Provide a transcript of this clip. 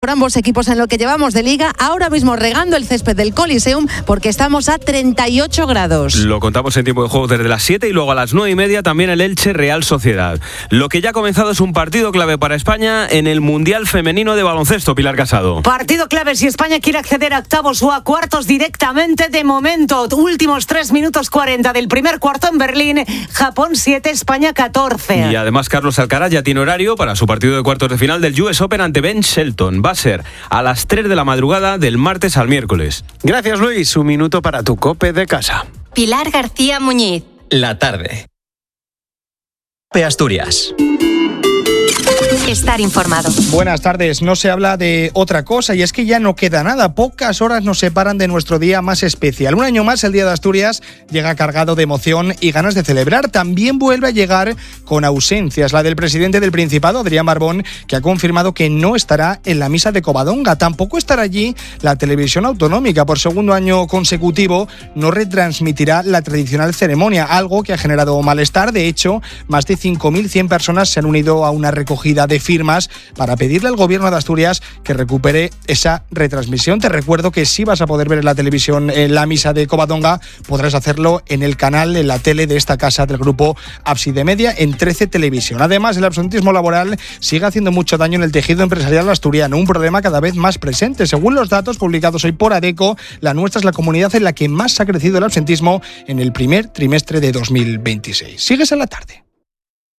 por ambos equipos en lo que llevamos de liga, ahora mismo regando el césped del Coliseum porque estamos a 38 grados. Lo contamos en tiempo de juego desde las 7 y luego a las 9:30 también el Elche Real Sociedad. Lo que ya ha comenzado es un partido clave para España en el Mundial Femenino de Baloncesto, Pilar Casado. Partido clave si España quiere acceder a octavos o a cuartos directamente de momento. Últimos 3 minutos 40 del primer cuarto en Berlín, Japón 7, España 14. Y además Carlos Alcaraz ya tiene horario para su partido de cuartos de final del US Open ante Ben Shelton. Va a ser a las 3 de la madrugada del martes al miércoles. Gracias, Luis. Un minuto para tu COPE de casa. Pilar García Muñiz. La tarde. Asturias. Estar informado. Buenas tardes. No se habla de otra cosa y es que ya no queda nada. Pocas horas nos separan de nuestro día más especial. Un año más el Día de Asturias llega cargado de emoción y ganas de celebrar. También vuelve a llegar con ausencias. La del presidente del Principado, Adrián Barbón, que ha confirmado que no estará en la misa de Covadonga. Tampoco estará allí la televisión autonómica. Por segundo año consecutivo no retransmitirá la tradicional ceremonia, algo que ha generado malestar. De hecho, más de 5.100 personas se han unido a una recogida de firmas para pedirle al gobierno de Asturias que recupere esa retransmisión. Te recuerdo que si vas a poder ver en la televisión la misa de Covadonga, podrás hacerlo en el canal, en la tele de esta casa del grupo Ábside Media, en 13 Televisión. Además, el absentismo laboral sigue haciendo mucho daño en el tejido empresarial asturiano, un problema cada vez más presente. Según los datos publicados hoy por ADECO, la nuestra es la comunidad en la que más ha crecido el absentismo en el primer trimestre de 2026. Sigues en la tarde.